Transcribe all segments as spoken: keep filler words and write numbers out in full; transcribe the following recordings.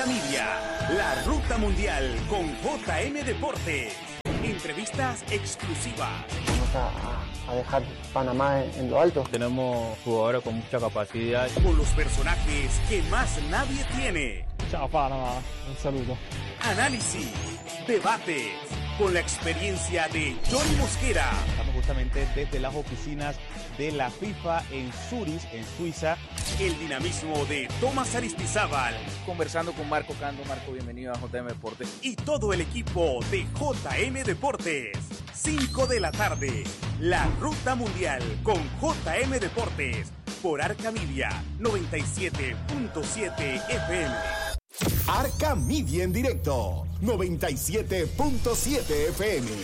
Arcamedia, la ruta mundial con J M Deportes. Entrevistas exclusivas. Vamos a, a dejar Panamá en, en lo alto. Tenemos jugadores con mucha capacidad. Con los personajes que más nadie tiene. Chao Panamá, un saludo. Análisis, debates, con la experiencia de Johnny Mosquera. Estamos justamente desde las oficinas de la FIFA en Zurich, en Suiza. El dinamismo de Tomás Aristizábal. Conversando con Marco Cando. Marco, bienvenido a J M Deportes. Y todo el equipo de J M Deportes. cinco de la tarde. La Ruta Mundial con J M Deportes. Por Arcamedia noventa y siete punto siete F M. Arcamedia en directo, noventa y siete punto siete F M.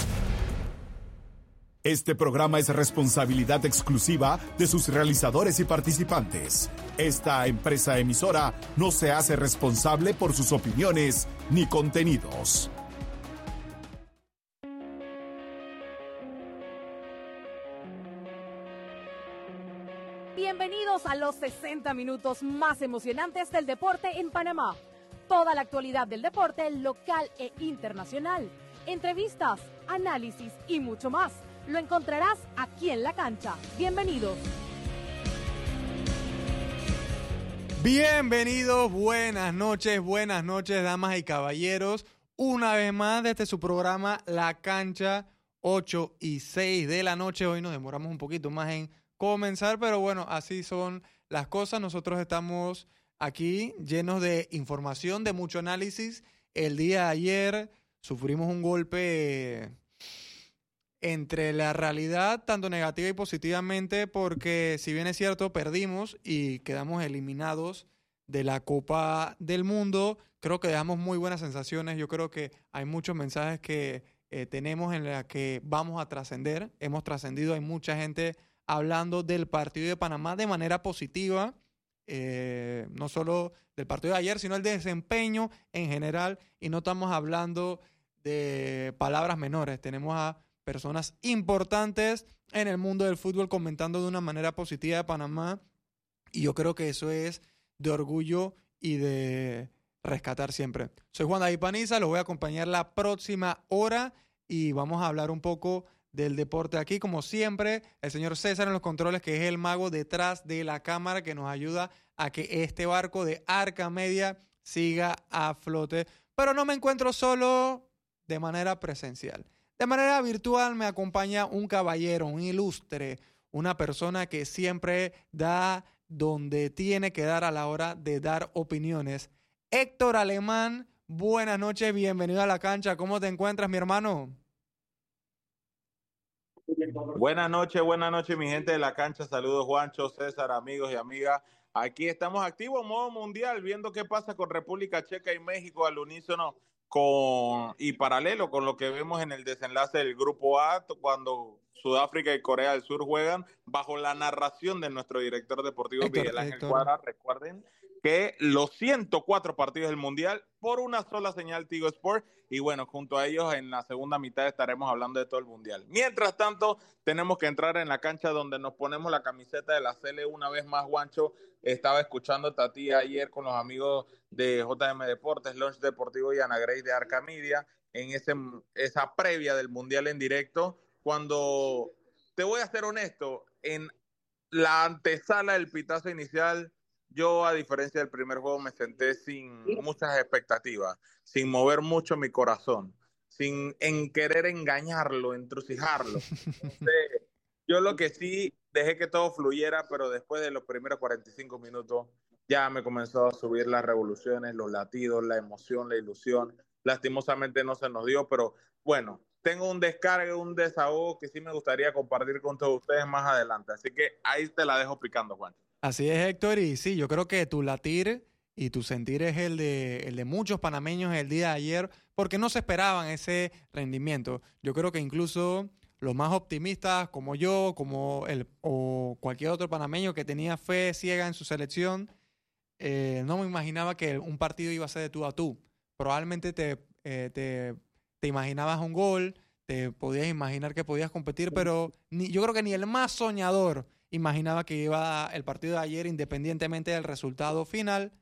Este programa es responsabilidad exclusiva de sus realizadores y participantes. Esta empresa emisora no se hace responsable por sus opiniones ni contenidos. Bienvenidos a los sesenta minutos más emocionantes del deporte en Panamá. Toda la actualidad del deporte local e internacional. Entrevistas, análisis y mucho más. Lo encontrarás aquí en la cancha. Bienvenidos. Bienvenidos, buenas noches, buenas noches, damas y caballeros. Una vez más desde su programa La Cancha, ocho y seis de la noche. Hoy nos demoramos un poquito más en comenzar, pero bueno, así son las cosas. Nosotros estamos aquí llenos de información, de mucho análisis. El día de ayer sufrimos un golpe entre la realidad, tanto negativa y positivamente, porque si bien es cierto, perdimos y quedamos eliminados de la Copa del Mundo, creo que dejamos muy buenas sensaciones. Yo creo que hay muchos mensajes que eh, tenemos en los que vamos a trascender. Hemos trascendido, hay mucha gente hablando del partido de Panamá de manera positiva, eh, no solo del partido de ayer, sino el desempeño en general, y no estamos hablando de palabras menores. Tenemos a personas importantes en el mundo del fútbol comentando de una manera positiva de Panamá, y yo creo que eso es de orgullo y de rescatar siempre. Soy Juan David Paniza, los voy a acompañar la próxima hora y vamos a hablar un poco del deporte aquí, como siempre, el señor César en los controles, que es el mago detrás de la cámara que nos ayuda a que este barco de Arcamedia siga a flote. Pero no me encuentro solo de manera presencial. De manera virtual me acompaña un caballero, un ilustre, una persona que siempre da donde tiene que dar a la hora de dar opiniones. Héctor Alemán, buenas noches, bienvenido a la cancha. ¿Cómo te encuentras, mi hermano? Buenas noches, buenas noches, mi gente de la cancha. Saludos, Juancho, César, amigos y amigas. Aquí estamos activos, modo mundial, viendo qué pasa con República Checa y México al unísono con y paralelo con lo que vemos en el desenlace del Grupo A, cuando Sudáfrica y Corea del Sur juegan, bajo la narración de nuestro director deportivo Héctor, Miguel Ángel Héctor. Cuadra. Recuerden que los ciento cuatro partidos del Mundial por una sola señal Tigo Sport, y bueno, junto a ellos en la segunda mitad estaremos hablando de todo el Mundial. Mientras tanto, tenemos que entrar en la cancha donde nos ponemos la camiseta de la C L una vez más. Juancho, estaba escuchando a ti ayer con los amigos de J M Deportes, Lunch Deportivo y Ana Grace de Arcamedia, en ese, esa previa del Mundial en directo, cuando, te voy a ser honesto, en la antesala del pitazo inicial, yo, a diferencia del primer juego, me senté sin muchas expectativas, sin mover mucho mi corazón, sin en querer engañarlo, entrucijarlo. Entonces, yo lo que sí, dejé que todo fluyera, pero después de los primeros cuarenta y cinco minutos, ya me comenzó a subir las revoluciones, los latidos, la emoción, la ilusión. Lastimosamente no se nos dio, pero bueno, tengo un descargue, un desahogo que sí me gustaría compartir con todos ustedes más adelante. Así que ahí te la dejo picando, Juan. Así es, Héctor, y sí, yo creo que tu latir y tu sentir es el de, el de muchos panameños el día de ayer, porque no se esperaban ese rendimiento. Yo creo que incluso los más optimistas, como yo, como el o cualquier otro panameño que tenía fe ciega en su selección, eh, no me imaginaba que un partido iba a ser de tú a tú. Probablemente te, eh, te, te imaginabas un gol, te podías imaginar que podías competir, pero ni, yo creo que ni el más soñador imaginaba que iba el partido de ayer, independientemente del resultado final,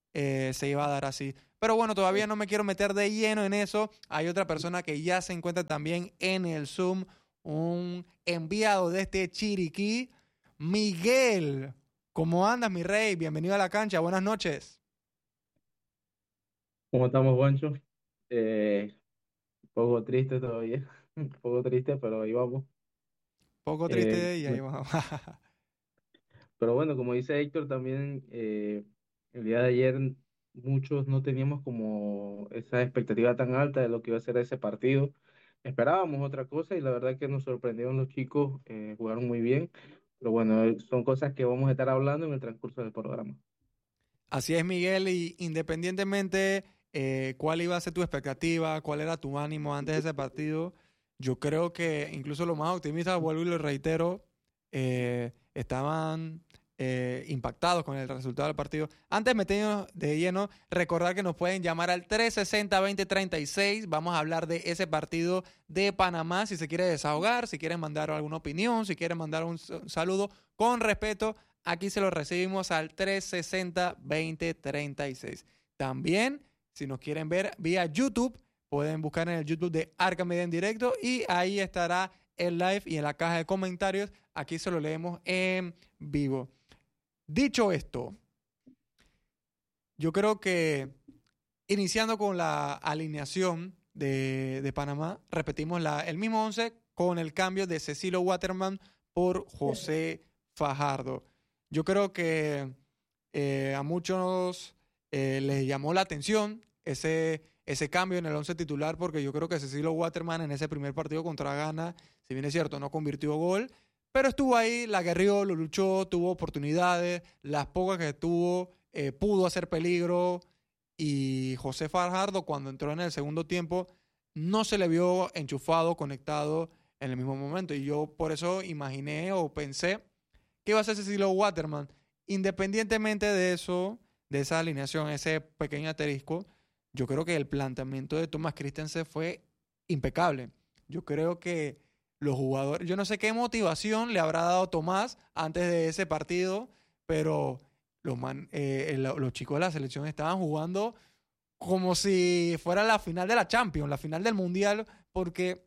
eh, se iba a dar así. Pero bueno, todavía no me quiero meter de lleno en eso. Hay otra persona que ya se encuentra también en el Zoom, un enviado de este Chiriquí, Miguel. ¿Cómo andas, mi rey? Bienvenido a la cancha. Buenas noches. ¿Cómo estamos, Juancho? Eh, un poco triste todavía, un poco triste, pero ahí vamos. Poco Eh, triste y ahí vamos. pero bueno, como dice Héctor también, eh, el día de ayer muchos no teníamos como esa expectativa tan alta de lo que iba a ser ese partido. Esperábamos otra cosa y la verdad que nos sorprendieron los chicos, eh, jugaron muy bien. Pero bueno, eh, son cosas que vamos a estar hablando en el transcurso del programa. Así es, Miguel, y independientemente eh, cuál iba a ser tu expectativa, cuál era tu ánimo antes de ese partido, yo creo que incluso los más optimistas, vuelvo y lo reitero, eh, estaban eh, impactados con el resultado del partido. Antes de meternos de lleno, recordar que nos pueden llamar al tres sesenta, veinte treinta y seis. Vamos a hablar de ese partido de Panamá, si se quiere desahogar, si quieren mandar alguna opinión, si quieren mandar un, un saludo con respeto. Aquí se lo recibimos al tres sesenta, veinte treinta y seis. También, si nos quieren ver vía YouTube, pueden buscar en el YouTube de Arca Media en directo y ahí estará el live y en la caja de comentarios. Aquí se lo leemos en vivo. Dicho esto, yo creo que iniciando con la alineación de, de Panamá, repetimos la, el mismo once con el cambio de Cecilio Waterman por José Fajardo. Yo creo que eh, a muchos eh, les llamó la atención ese, ese cambio en el once titular, porque yo creo que Cecilio Waterman en ese primer partido contra Ghana, si bien es cierto, no convirtió gol, pero estuvo ahí, la guerrió, lo luchó, tuvo oportunidades, las pocas que tuvo, eh, pudo hacer peligro, y José Fajardo cuando entró en el segundo tiempo no se le vio enchufado, conectado en el mismo momento, y yo por eso imaginé o pensé ¿qué iba a hacer Cecilio Waterman? Independientemente de eso, de esa alineación, ese pequeño asterisco, yo creo que el planteamiento de Thomas Christensen fue impecable. Yo creo que los jugadores, yo no sé qué motivación le habrá dado Tomás antes de ese partido, pero los, man, eh, los chicos de la selección estaban jugando como si fuera la final de la Champions, la final del Mundial, porque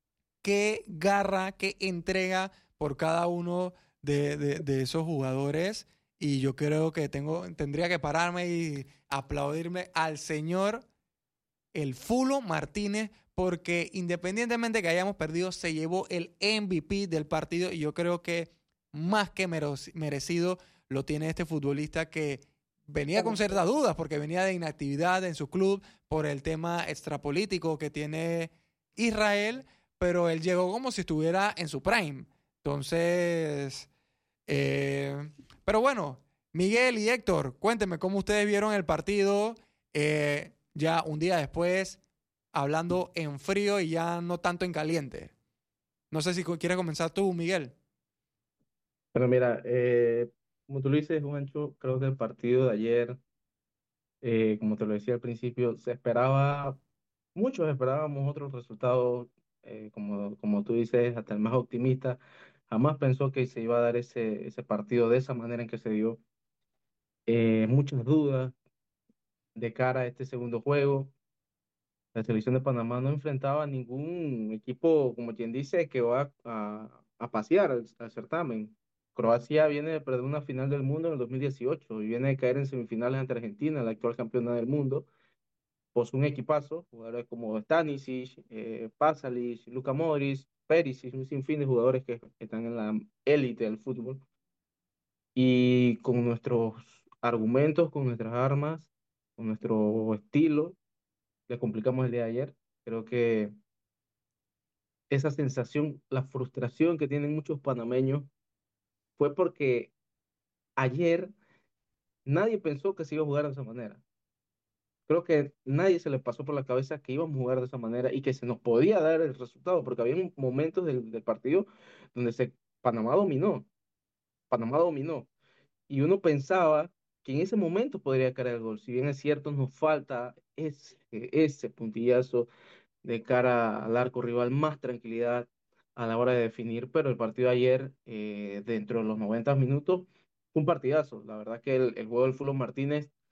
qué garra, qué entrega por cada uno De, de, de esos jugadores, y yo creo que tengo, tendría que pararme y aplaudirme al señor el Fulo Martínez, porque independientemente que hayamos perdido, se llevó el M V P del partido, y yo creo que más que merecido lo tiene este futbolista que venía con ciertas dudas, porque venía de inactividad en su club por el tema extrapolítico que tiene Israel, pero él llegó como si estuviera en su prime. Entonces, eh, pero bueno, Miguel y Héctor, cuéntenme cómo ustedes vieron el partido eh, ya un día después, hablando en frío y ya no tanto en caliente. No sé si quieres comenzar tú, Miguel. Pero mira, eh, como tú lo dices, Juancho, creo que el partido de ayer, eh, como te lo decía al principio, se esperaba, muchos esperábamos otros resultados, eh, como, como tú dices, hasta el más optimista, jamás pensó que se iba a dar ese, ese partido de esa manera en que se dio. Eh, muchas dudas de cara a este segundo juego. La selección de Panamá no enfrentaba a ningún equipo, como quien dice, que va a, a pasear al, al certamen. Croacia viene de perder una final del mundo en el dos mil dieciocho y viene de caer en semifinales ante Argentina, la actual campeona del mundo. Pues un equipazo, jugadores como Stanisic, eh, Pasalic, Luka Modric, Perisic, un sinfín de jugadores que están en la élite del fútbol. Y con nuestros argumentos, con nuestras armas, con nuestro estilo, le complicamos el día de ayer. Creo que esa sensación, la frustración que tienen muchos panameños fue porque ayer nadie pensó que se iba a jugar de esa manera. Creo que nadie se le pasó por la cabeza que íbamos a jugar de esa manera y que se nos podía dar el resultado, porque había momentos del, del partido donde se, Panamá dominó, Panamá dominó, y uno pensaba que en ese momento podría caer el gol. Si bien es cierto, nos falta ese, ese puntillazo de cara al arco rival, más tranquilidad a la hora de definir, pero el partido de ayer, eh, dentro de los noventa minutos, fue un partidazo. La verdad que el, el juego del Fulham Martínez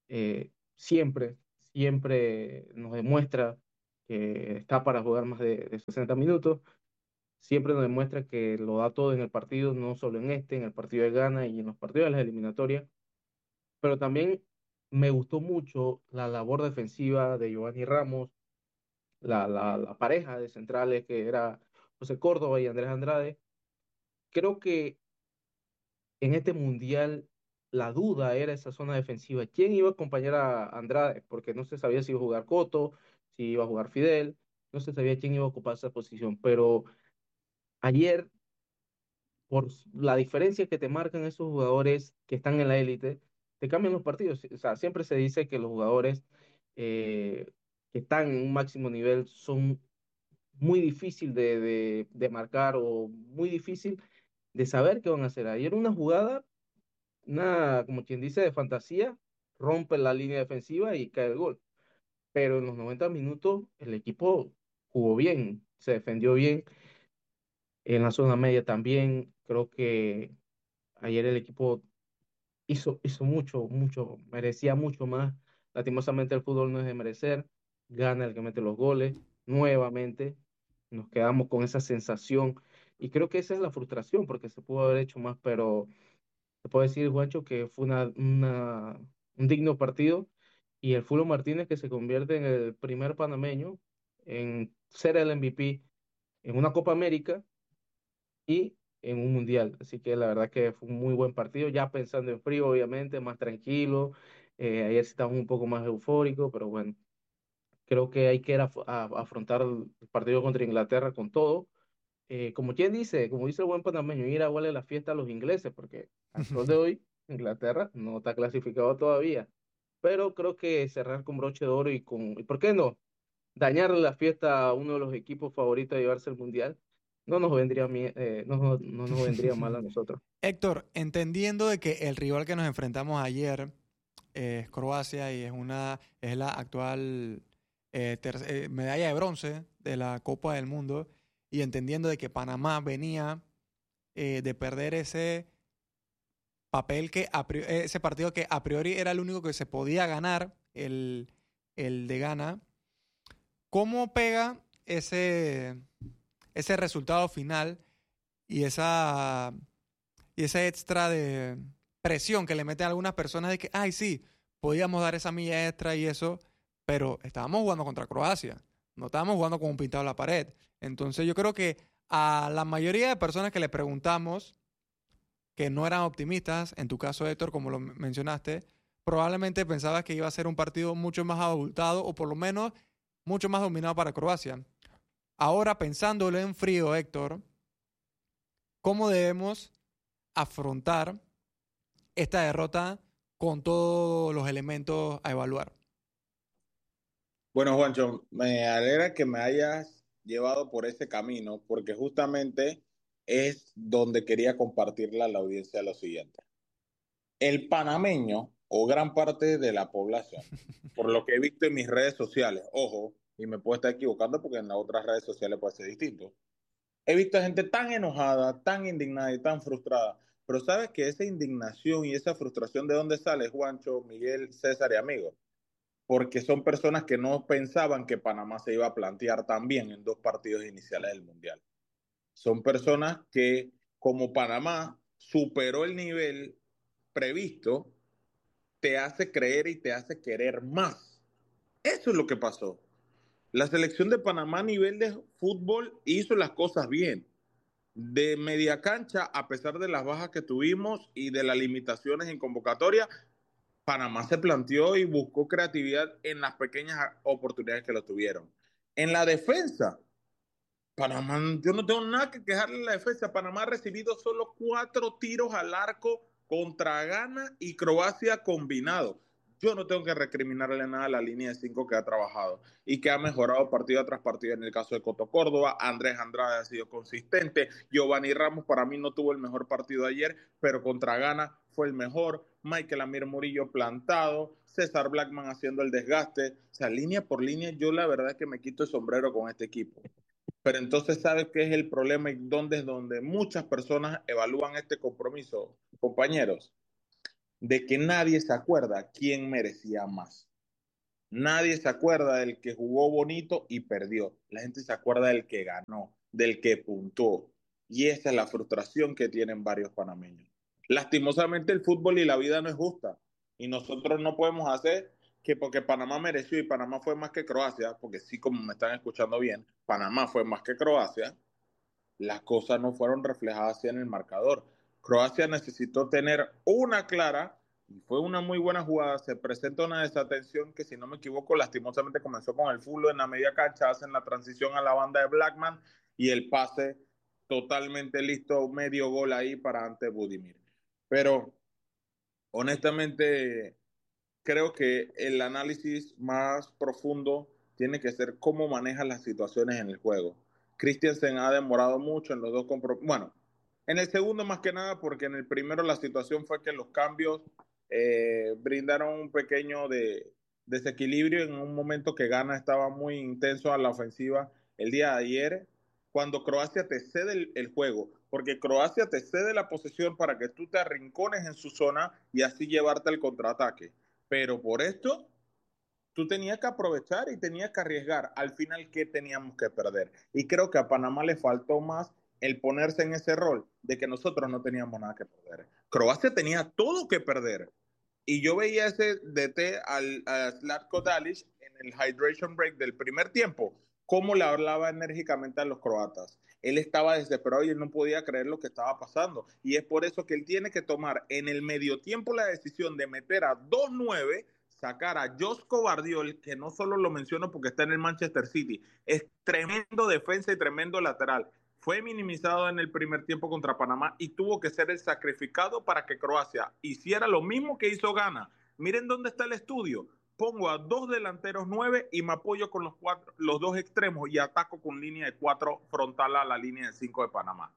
eh, siempre, siempre nos demuestra que está para jugar más de, de sesenta minutos, siempre nos demuestra que lo da todo en el partido, no solo en este, en el partido de Ghana y en los partidos de las eliminatorias, pero también me gustó mucho la labor defensiva de Giovanni Ramos, la, la, la pareja de centrales que era José Córdoba y Andrés Andrade. Creo que en este mundial la duda era esa zona defensiva. ¿Quién iba a acompañar a Andrade? Porque no se sabía si iba a jugar Coto, si iba a jugar Fidel, no se sabía quién iba a ocupar esa posición. Pero ayer, por la diferencia que te marcan esos jugadores que están en la élite, te cambian los partidos. O sea, siempre se dice que los jugadores eh, que están en un máximo nivel son muy difícil de, de, de marcar o muy difícil de saber qué van a hacer. Ayer una jugada, una, como quien dice, de fantasía, rompe la línea defensiva y cae el gol. Pero en los noventa minutos el equipo jugó bien, se defendió bien. En la zona media también, creo que ayer el equipo hizo, hizo mucho, mucho, merecía mucho más. Lastimosamente el fútbol no es de merecer, gana el que mete los goles, nuevamente nos quedamos con esa sensación y creo que esa es la frustración porque se pudo haber hecho más, pero te puedo decir, Juancho, que fue una, una, un digno partido y el Fulo Martínez que se convierte en el primer panameño en ser el M V P en una Copa América y en un mundial. Así que la verdad que fue un muy buen partido, ya pensando en frío, obviamente, más tranquilo. Eh, ayer sí estábamos un poco más eufóricos, pero bueno, creo que hay que ir a, a- a afrontar el partido contra Inglaterra con todo. Eh, como quien dice, como dice el buen panameño, ir a darle la fiesta a los ingleses, porque al sol de hoy Inglaterra no está clasificado todavía. Pero creo que cerrar con broche de oro y con, ¿y por qué no? Dañarle la fiesta a uno de los equipos favoritos de llevarse el mundial, no nos vendría, mie- eh, no, no, no nos vendría mal a nosotros. Héctor, entendiendo de que el rival que nos enfrentamos ayer eh, es Croacia y es una es la actual eh, ter- eh, medalla de bronce de la Copa del Mundo y entendiendo de que Panamá venía eh, de perder ese papel que a pri- eh, ese partido que a priori era el único que se podía ganar, el, el de Ghana, ¿cómo pega ese, ese resultado final y esa y ese extra de presión que le meten a algunas personas de que, ay, sí, podíamos dar esa milla extra y eso, pero estábamos jugando contra Croacia, no estábamos jugando con un pintado a la pared? Entonces yo creo que a la mayoría de personas que le preguntamos que no eran optimistas, en tu caso, Héctor, como lo mencionaste, probablemente pensabas que iba a ser un partido mucho más abultado o por lo menos mucho más dominado para Croacia. Ahora, pensándolo en frío, Héctor, ¿cómo debemos afrontar esta derrota con todos los elementos a evaluar? Bueno, Juancho, me alegra que me hayas llevado por ese camino, porque justamente es donde quería compartirle a la audiencia lo siguiente. El panameño, o gran parte de la población, por lo que he visto en mis redes sociales, ojo, y me puedo estar equivocando porque en las otras redes sociales puede ser distinto, he visto gente tan enojada, tan indignada y tan frustrada, pero sabes que esa indignación y esa frustración, ¿de dónde sale, Juancho, Miguel, César y amigos? Porque son personas que no pensaban que Panamá se iba a plantear tan bien en dos partidos iniciales del Mundial. Son personas que, como Panamá superó el nivel previsto, te hace creer y te hace querer más. Eso es lo que pasó. La selección de Panamá a nivel de fútbol hizo las cosas bien. De media cancha, a pesar de las bajas que tuvimos y de las limitaciones en convocatoria, Panamá se planteó y buscó creatividad en las pequeñas oportunidades que lo tuvieron. En la defensa, Panamá, yo no tengo nada que quejarle a la defensa. Panamá ha recibido solo cuatro tiros al arco contra Ghana y Croacia combinado. Yo no tengo que recriminarle nada a la línea de cinco que ha trabajado y que ha mejorado partido tras partido. En el caso de Coto Córdoba, Andrés Andrade ha sido consistente. Giovanni Ramos para mí no tuvo el mejor partido ayer, pero contra Ghana fue el mejor. Michael Amir Murillo plantado. César Blackman haciendo el desgaste. O sea, línea por línea, yo la verdad es que me quito el sombrero con este equipo. Pero entonces, ¿sabes qué es el problema y dónde es donde muchas personas evalúan este compromiso, compañeros? de que nadie se acuerda quién merecía más. Nadie se acuerda del que jugó bonito y perdió. La gente se acuerda del que ganó, del que puntuó. Y esa es la frustración que tienen varios panameños. Lastimosamente el fútbol y la vida no es justa. Y nosotros no podemos hacer que porque Panamá mereció y Panamá fue más que Croacia, porque sí, como me están escuchando bien, Panamá fue más que Croacia, las cosas no fueron reflejadas así en el marcador. Croacia necesitó tener una clara y fue una muy buena jugada. Se presenta una desatención que, si no me equivoco, lastimosamente comenzó con el fútbol en la media cancha, hacen la transición a la banda de Blackman y el pase totalmente listo, medio gol ahí para Ante Budimir. Pero honestamente creo que el análisis más profundo tiene que ser cómo manejas las situaciones en el juego. Christensen ha demorado mucho en los dos compromisos. Bueno, en el segundo más que nada, porque en el primero la situación fue que los cambios eh, brindaron un pequeño de, desequilibrio en un momento que Ghana estaba muy intenso a la ofensiva el día de ayer, cuando Croacia te cede el, el juego, porque Croacia te cede la posesión para que tú te arrincones en su zona y así llevarte al contraataque. Pero por esto, tú tenías que aprovechar y tenías que arriesgar. Al final, ¿qué teníamos que perder? Y creo que a Panamá le faltó más el ponerse en ese rol de que nosotros no teníamos nada que perder. Croacia tenía todo que perder. Y yo veía ese D T al, a Zlatko Dalic en el hydration break del primer tiempo, cómo le hablaba enérgicamente a los croatas. Él estaba desesperado y él no podía creer lo que estaba pasando. Y es por eso que él tiene que tomar en el medio tiempo la decisión de meter a dos nueve, sacar a Josko Vardiol, que no solo lo menciono porque está en el Manchester City, es tremendo defensa y tremendo lateral. Fue minimizado en el primer tiempo contra Panamá y tuvo que ser el sacrificado para que Croacia hiciera lo mismo que hizo Ghana. Miren dónde está el estudio. Pongo a dos delanteros nueve y me apoyo con los, cuatro, los dos extremos y ataco con línea de cuatro frontal a la línea de cinco de Panamá.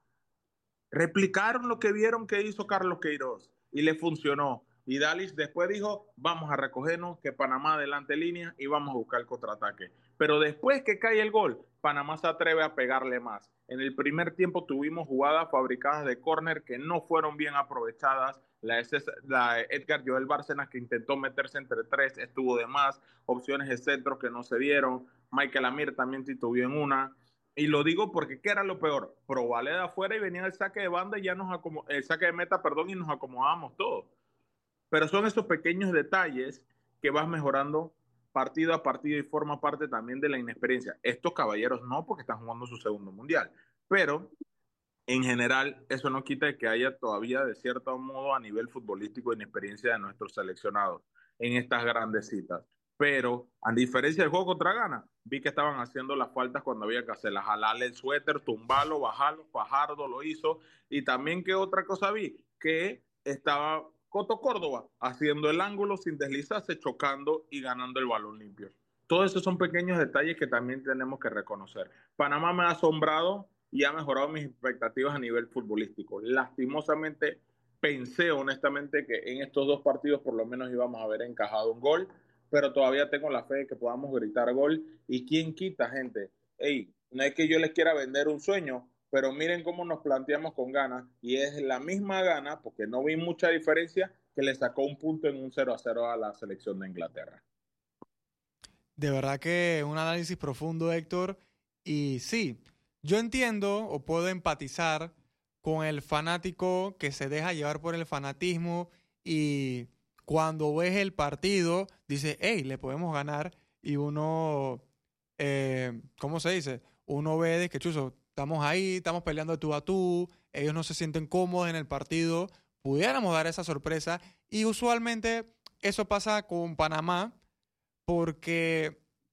Replicaron lo que vieron que hizo Carlos Queiroz y le funcionó. Y Dalic después dijo, vamos a recogernos, que Panamá adelante línea y vamos a buscar el contraataque. Pero después que cae el gol, Panamá se atreve a pegarle más. En el primer tiempo tuvimos jugadas fabricadas de córner que no fueron bien aprovechadas. La, la Edgar Joel Bárcenas, que intentó meterse entre tres, estuvo de más. Opciones de centro que no se dieron. Michael Amir también titubeó en una. Y lo digo porque ¿qué era lo peor? Probarle de afuera y venía el saque de banda y ya nos acomod- el saque de meta, perdón, y nos acomodábamos todos. Pero son esos pequeños detalles que vas mejorando partido a partido y forma parte también de la inexperiencia. Estos caballeros no, porque están jugando su segundo mundial. Pero en general eso no quita que haya todavía de cierto modo a nivel futbolístico inexperiencia de nuestros seleccionados en estas grandes citas. Pero a diferencia del juego contra Ghana, vi que estaban haciendo las faltas cuando había que hacerlas. Jalarle el suéter, tumbarlo, bajarlo. Fajardo lo hizo. Y también, ¿qué otra cosa vi? Que estaba Coto Córdoba haciendo el ángulo sin deslizarse, chocando y ganando el balón limpio. Todos esos son pequeños detalles que también tenemos que reconocer. Panamá me ha asombrado y ha mejorado mis expectativas a nivel futbolístico. Lastimosamente, pensé honestamente que en estos dos partidos por lo menos íbamos a haber encajado un gol, pero todavía tengo la fe de que podamos gritar gol. Y quién quita, gente. Ey, no es que yo les quiera vender un sueño, pero miren cómo nos planteamos con Ghana, y es la misma Ghana, porque no vi mucha diferencia, que le sacó un punto en un cero a cero a la selección de Inglaterra. De verdad que un análisis profundo, Héctor, y sí, yo entiendo o puedo empatizar con el fanático que se deja llevar por el fanatismo y cuando ves el partido dice, hey, le podemos ganar, y uno, eh, ¿cómo se dice? Uno ve de que, chuzo, estamos ahí, estamos peleando de tú a tú, ellos no se sienten cómodos en el partido, pudiéramos dar esa sorpresa, y usualmente eso pasa con Panamá, porque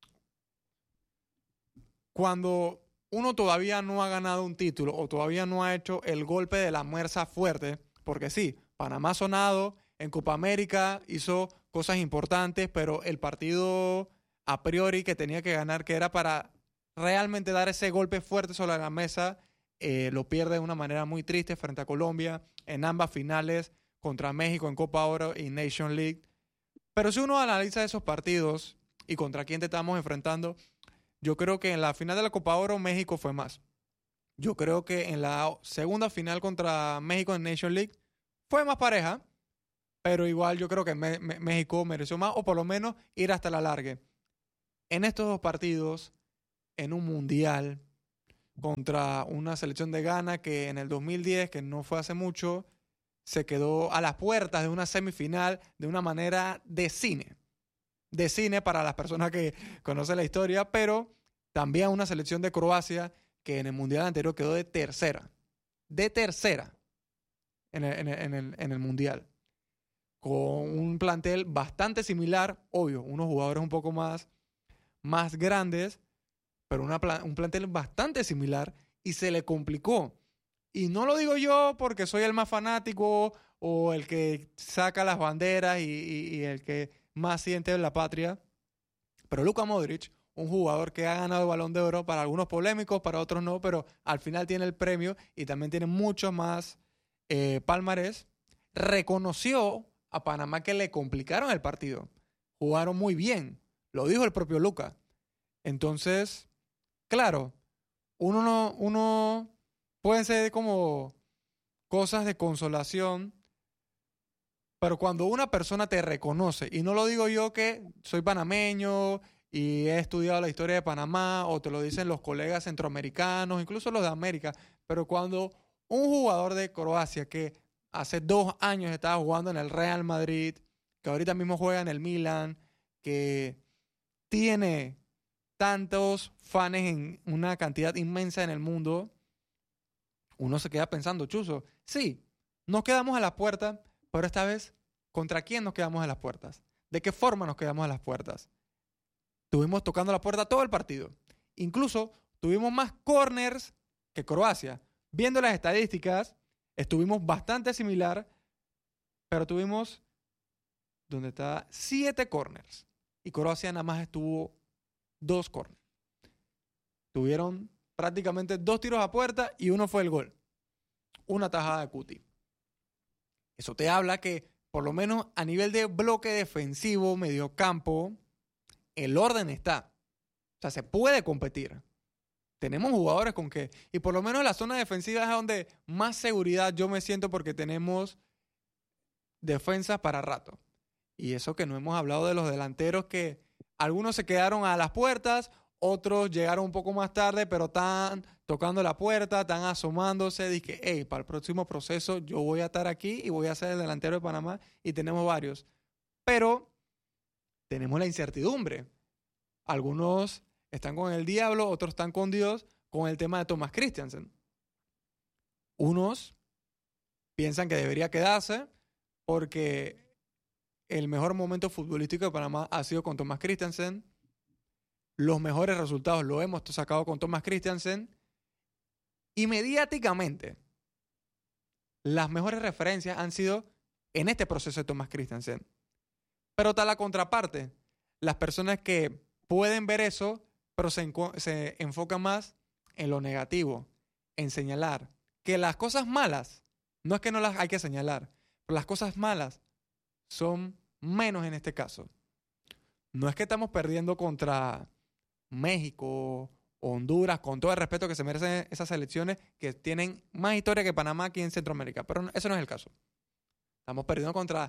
cuando uno todavía no ha ganado un título o todavía no ha hecho el golpe de la muerza fuerte, porque sí, Panamá ha sonado, en Copa América hizo cosas importantes, pero el partido a priori que tenía que ganar, que era para realmente dar ese golpe fuerte sobre la mesa, eh, lo pierde de una manera muy triste frente a Colombia en ambas finales, contra México en Copa Oro y Nation League. Pero si uno analiza esos partidos y contra quién te estamos enfrentando, yo creo que en la final de la Copa Oro México fue más. Yo creo que en la segunda final contra México en Nation League fue más pareja, pero igual yo creo que Me- Me- México mereció más, o por lo menos ir hasta la largue. En estos dos partidos, en un mundial, contra una selección de Ghana que en el dos mil diez, que no fue hace mucho, se quedó a las puertas de una semifinal de una manera de cine. De cine para las personas que conocen la historia, pero también una selección de Croacia que en el mundial anterior quedó de tercera. De tercera en el, en el, en el, en el mundial. Con un plantel bastante similar, obvio, unos jugadores un poco más, más grandes, pero una pla- un plantel bastante similar y se le complicó. Y no lo digo yo porque soy el más fanático o el que saca las banderas y, y, y el que más siente la patria, pero Luka Modric, un jugador que ha ganado el Balón de Oro, para algunos polémicos, para otros no, pero al final tiene el premio y también tiene mucho más eh, palmarés, reconoció a Panamá que le complicaron el partido. Jugaron muy bien, lo dijo el propio Luka. Entonces, claro, uno no, uno pueden ser como cosas de consolación, pero cuando una persona te reconoce, y no lo digo yo que soy panameño y he estudiado la historia de Panamá, o te lo dicen los colegas centroamericanos, incluso los de América, pero cuando un jugador de Croacia que hace dos años estaba jugando en el Real Madrid, que ahorita mismo juega en el Milan, que tiene tantos fans en una cantidad inmensa en el mundo, uno se queda pensando, Chuzo, sí, nos quedamos a las puertas, pero esta vez, ¿contra quién nos quedamos a las puertas? ¿De qué forma nos quedamos a las puertas? Estuvimos tocando la puerta todo el partido. Incluso tuvimos más corners que Croacia. Viendo las estadísticas, estuvimos bastante similar, pero tuvimos, ¿dónde está? Siete corners. Y Croacia nada más estuvo dos corners. Tuvieron prácticamente dos tiros a puerta y uno fue el gol. Una tajada de Cuti. Eso te habla que, por lo menos a nivel de bloque defensivo, mediocampo, el orden está. O sea, se puede competir. Tenemos jugadores con que... Y por lo menos la zona defensiva es donde más seguridad yo me siento porque tenemos defensas para rato. Y eso que no hemos hablado de los delanteros que algunos se quedaron a las puertas, otros llegaron un poco más tarde, pero están tocando la puerta, están asomándose. Dije, hey, para el próximo proceso yo voy a estar aquí y voy a ser el delantero de Panamá. Y tenemos varios. Pero tenemos la incertidumbre. Algunos están con el diablo, otros están con Dios, con el tema de Thomas Christiansen. Unos piensan que debería quedarse porque el mejor momento futbolístico de Panamá ha sido con Thomas Christiansen. Los mejores resultados lo hemos sacado con Thomas Christiansen. Y mediáticamente, las mejores referencias han sido en este proceso de Thomas Christiansen. Pero está la contraparte. Las personas que pueden ver eso, pero se, enco- se enfocan más en lo negativo, en señalar que las cosas malas, no es que no las hay que señalar, pero las cosas malas son menos en este caso. No es que estamos perdiendo contra México, Honduras, con todo el respeto que se merecen esas selecciones que tienen más historia que Panamá aquí en Centroamérica, pero eso no es el caso. Estamos perdiendo contra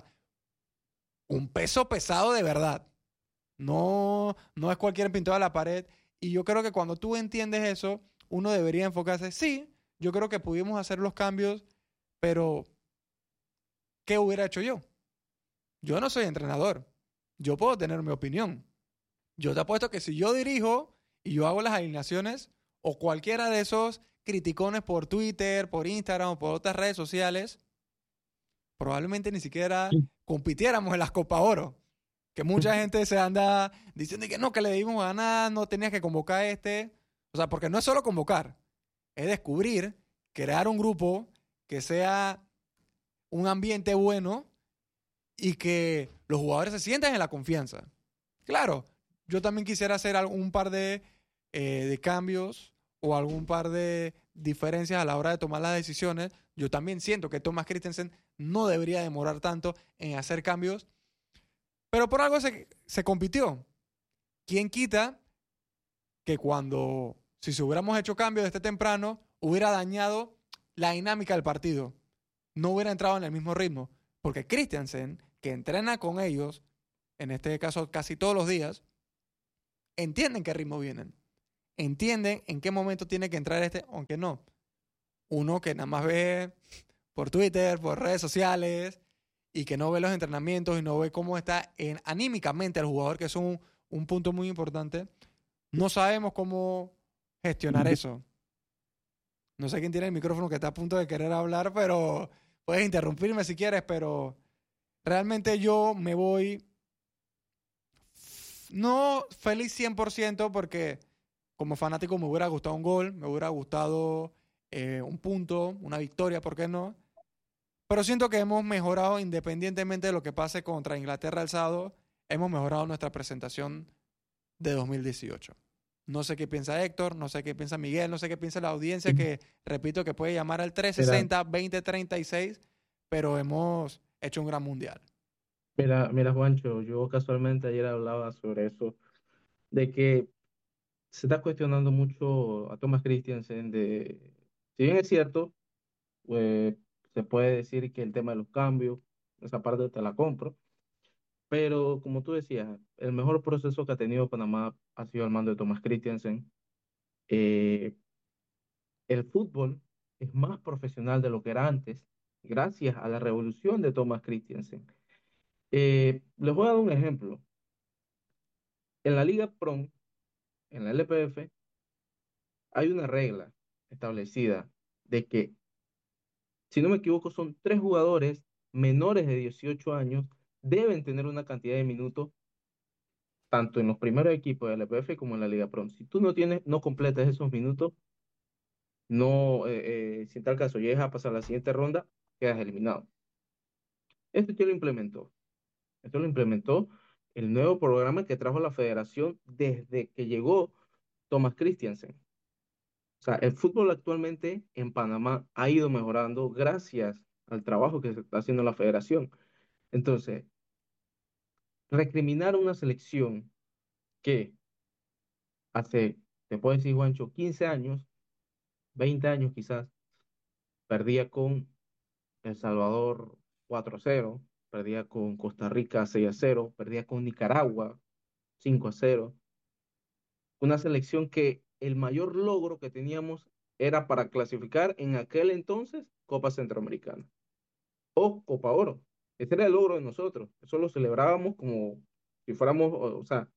un peso pesado de verdad. No, no es cualquier pintado a la pared. Y yo creo que cuando tú entiendes eso, uno debería enfocarse. Sí, yo creo que pudimos hacer los cambios, pero ¿qué hubiera hecho yo? Yo no soy entrenador. Yo puedo tener mi opinión. Yo te apuesto que si yo dirijo y yo hago las alineaciones, o cualquiera de esos criticones por Twitter, por Instagram o por otras redes sociales, probablemente ni siquiera compitiéramos en las Copa Oro. Que mucha gente se anda diciendo que no, que le debimos ganar, no tenías que convocar a este. O sea, porque no es solo convocar, es descubrir, crear un grupo que sea un ambiente bueno y que los jugadores se sientan en la confianza. Claro, yo también quisiera hacer algún par de, eh, de cambios o algún par de diferencias a la hora de tomar las decisiones. Yo también siento que Thomas Christiansen no debería demorar tanto en hacer cambios, pero por algo se, se compitió. ¿Quién quita que cuando, si se hubiéramos hecho cambios desde temprano, hubiera dañado la dinámica del partido? No hubiera entrado en el mismo ritmo, porque Christiansen que entrena con ellos, en este caso casi todos los días, entienden qué ritmo vienen. Entienden en qué momento tiene que entrar este, aunque no. Uno que nada más ve por Twitter, por redes sociales, y que no ve los entrenamientos y no ve cómo está en, anímicamente el jugador, que es un, un punto muy importante, no sabemos cómo gestionar eso. No sé quién tiene el micrófono que está a punto de querer hablar, pero puedes interrumpirme si quieres, pero realmente yo me voy no feliz cien por ciento porque como fanático me hubiera gustado un gol, me hubiera gustado eh, un punto, una victoria, ¿por qué no? Pero siento que hemos mejorado independientemente de lo que pase contra Inglaterra el sábado, hemos mejorado nuestra presentación de dos mil dieciocho. No sé qué piensa Héctor, no sé qué piensa Miguel, no sé qué piensa la audiencia, que repito que puede llamar al tres sesenta, veinte treinta y seis, pero hemos hecho un gran mundial. Mira, mira, Juancho, yo casualmente ayer hablaba sobre eso, de que se está cuestionando mucho a Thomas Christiansen de, si bien es cierto, pues, se puede decir que el tema de los cambios, esa parte te la compro, pero como tú decías, el mejor proceso que ha tenido Panamá ha sido al mando de Thomas Christiansen. Eh, el fútbol es más profesional de lo que era antes, gracias a la revolución de Thomas Christiansen. Eh, les voy a dar un ejemplo. En la Liga Pro, en la L P F, hay una regla establecida de que, si no me equivoco, son tres jugadores menores de dieciocho años, deben tener una cantidad de minutos, tanto en los primeros equipos de la L P F como en la Liga Pro. Si tú no tienes, no completas esos minutos, no, eh, eh, si en tal caso llegas a pasar a la siguiente ronda, quedas eliminado. Esto ya lo implementó. Esto lo implementó el nuevo programa que trajo la federación desde que llegó Thomas Christiansen. O sea, el fútbol actualmente en Panamá ha ido mejorando gracias al trabajo que se está haciendo la federación. Entonces, recriminar una selección que hace, te puedo decir, Juancho, quince años, veinte años quizás, perdía con El Salvador cuatro a cero, perdía con Costa Rica seis a cero, perdía con Nicaragua cinco a cero. Una selección que el mayor logro que teníamos era para clasificar en aquel entonces Copa Centroamericana o Copa Oro. Ese era el logro de nosotros. Eso lo celebrábamos como si fuéramos, o, o sea,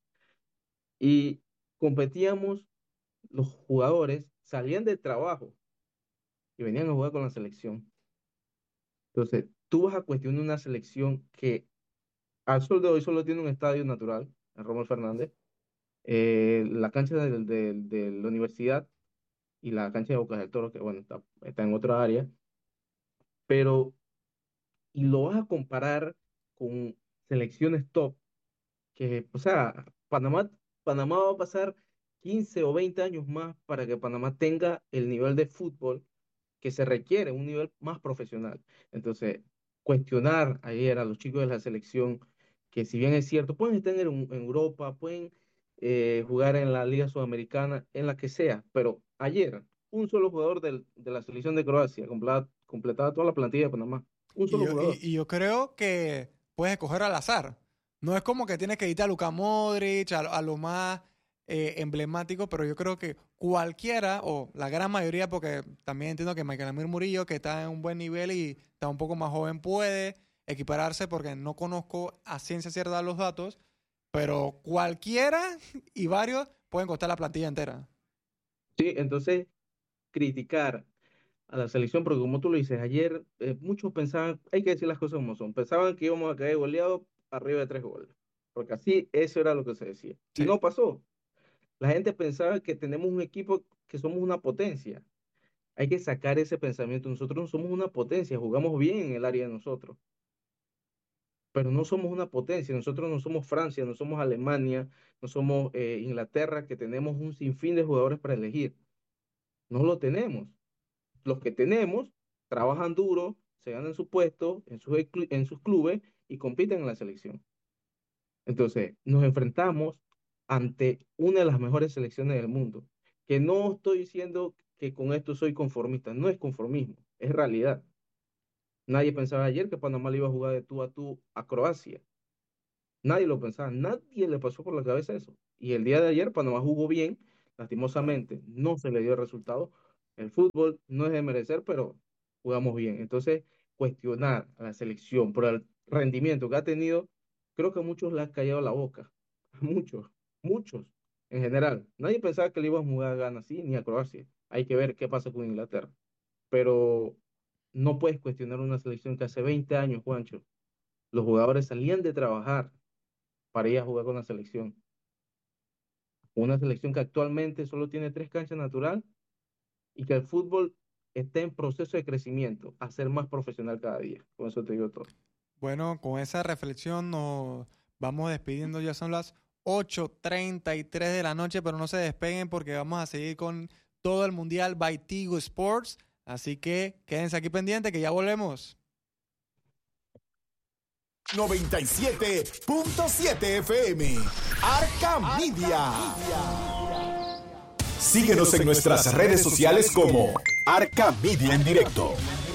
y competíamos, los jugadores salían del trabajo y venían a jugar con la selección. Entonces, tú vas a cuestionar una selección que al sol de hoy solo tiene un estadio natural, en Rommel Fernández, eh, la cancha del- del- de la universidad y la cancha de Bocas del Toro, que bueno, está, está en otra área, pero, y lo vas a comparar con selecciones top, que, o sea, Panamá, Panamá va a pasar quince o veinte años más para que Panamá tenga el nivel de fútbol que se requiere, un nivel más profesional. Entonces, cuestionar ayer a los chicos de la selección, que si bien es cierto, pueden estar en, en Europa, pueden eh, jugar en la Liga Sudamericana, en la que sea, pero ayer un solo jugador del- de la selección de Croacia completa- completaba toda la plantilla de Panamá. Un Y solo yo, y, jugador. y yo creo que puedes escoger al azar. No es como que tienes que irte a Luka Modric, a, a lo más eh, emblemático, pero yo creo que cualquiera, o la gran mayoría, porque también entiendo que Michael Amir Murillo, que está en un buen nivel y está un poco más joven, puede equipararse, porque no conozco a ciencia cierta los datos, pero cualquiera y varios pueden costar la plantilla entera. Sí, entonces criticar a la selección, porque como tú lo dices, ayer eh, muchos pensaban, hay que decir las cosas como son, pensaban que íbamos a caer goleados arriba de tres goles, porque así eso era lo que se decía. Y Sí. no pasó. La gente pensaba que tenemos un equipo, que somos una potencia. Hay que sacar ese pensamiento. Nosotros no somos una potencia, jugamos bien en el área de nosotros, pero no somos una potencia. Nosotros no somos Francia, no somos Alemania, no somos eh, Inglaterra, que tenemos un sinfín de jugadores para elegir. No lo tenemos. Los que tenemos trabajan duro, se ganan su puesto en sus, eclu- en sus clubes y compiten en la selección. Entonces, nos enfrentamos ante una de las mejores selecciones del mundo. Que no estoy diciendo que con esto soy conformista, no es conformismo, es realidad. Nadie pensaba ayer que Panamá le iba a jugar de tú a tú a Croacia. Nadie lo pensaba, nadie le pasó por la cabeza eso. Y el día de ayer Panamá jugó bien, lastimosamente no se le dio el resultado. El fútbol no es de merecer, pero jugamos bien. Entonces, cuestionar a la selección por el rendimiento que ha tenido, creo que a muchos le ha callado la boca. A muchos, muchos en general. Nadie pensaba que le iban a jugar a Ghana así, ni a Croacia. Hay que ver qué pasa con Inglaterra. Pero no puedes cuestionar una selección que hace veinte años, Juancho, los jugadores salían de trabajar para ir a jugar con la selección. Una selección que actualmente solo tiene tres canchas natural y que el fútbol está en proceso de crecimiento, a ser más profesional cada día. Con eso te digo todo. Bueno, con esa reflexión nos vamos despidiendo. Ya son las ocho treinta y tres de la noche, pero no se despeguen porque vamos a seguir con todo el Mundial by Tigo Sports. Así que quédense aquí pendientes que ya volvemos. noventa y siete punto siete F M. Arca Media. Síguenos en nuestras redes sociales como Arca Media en directo.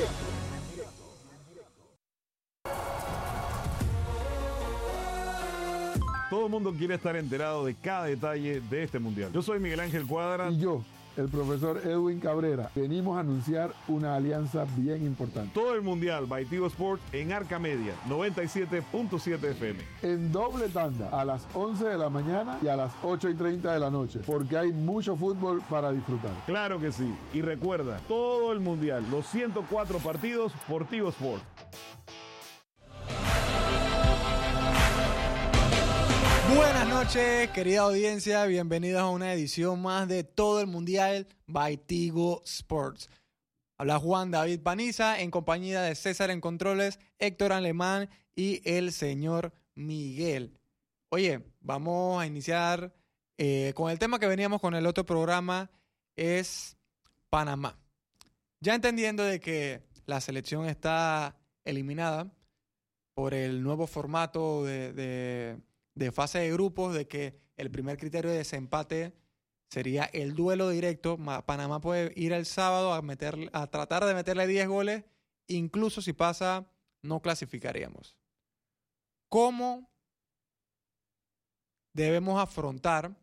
Todo el mundo quiere estar enterado de cada detalle de este mundial. Yo soy Miguel Ángel Cuadra. Y yo, el profesor Edwin Cabrera. Venimos a anunciar una alianza bien importante. Todo el mundial by Tigo Sports en Arca Media, noventa y siete punto siete F M. En doble tanda, a las once de la mañana y a las ocho y treinta de la noche, porque hay mucho fútbol para disfrutar. Claro que sí. Y recuerda, todo el mundial, los ciento cuatro partidos por Tigo Sports. Buenas noches, querida audiencia. Bienvenidos a una edición más de Todo el Mundial by Tigo Sports. Habla Juan David Paniza en compañía de César en Controles, Héctor Alemán y el señor Miguel. Oye, vamos a iniciar eh, con el tema que veníamos con el otro programa, es Panamá. Ya entendiendo de que la selección está eliminada por el nuevo formato de... de de fase de grupos, de que el primer criterio de desempate sería el duelo directo. Panamá puede ir el sábado a, meter, a tratar de meterle diez goles, incluso si pasa, no clasificaríamos. ¿Cómo debemos afrontar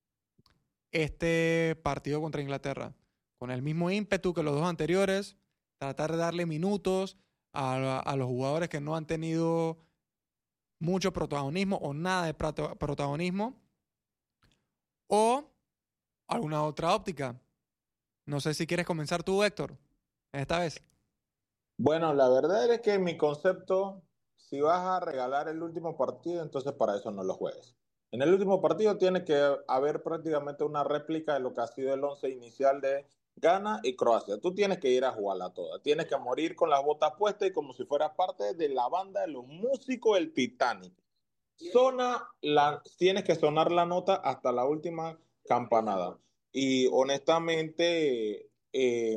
este partido contra Inglaterra? Con el mismo ímpetu que los dos anteriores, tratar de darle minutos a, a los jugadores que no han tenido mucho protagonismo o nada de protagonismo, o alguna otra óptica. No sé si quieres comenzar tú, Héctor, esta vez. Bueno, la verdad es que mi concepto, si vas a regalar el último partido, entonces para eso no lo juegues. En el último partido tiene que haber prácticamente una réplica de lo que ha sido el once inicial de Ghana y Croacia. Tú tienes que ir a jugarla toda. Tienes que morir con las botas puestas y como si fueras parte de la banda de los músicos del Titanic. Sona la, tienes que sonar la nota hasta la última campanada. Y honestamente, eh,